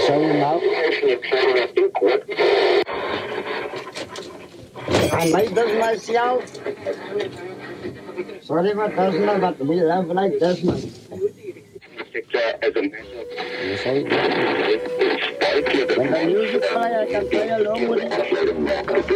show you now. I like this myself. Sorry for Desmond, but we love like Desmond. You say? When the music play, I can play along with it.